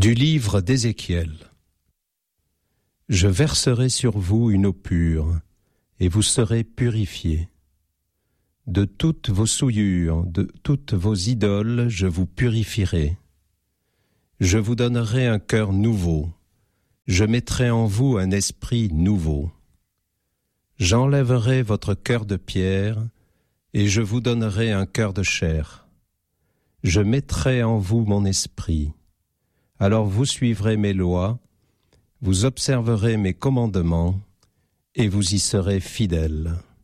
Du livre d'Ézéchiel. Je verserai sur vous une eau pure, et vous serez purifiés. De toutes vos souillures, de toutes vos idoles, je vous purifierai. Je vous donnerai un cœur nouveau, je mettrai en vous un esprit nouveau. J'enlèverai votre cœur de pierre, et je vous donnerai un cœur de chair. Je mettrai en vous mon esprit. Alors vous suivrez mes lois, vous observerez mes commandements, et vous y serez fidèles.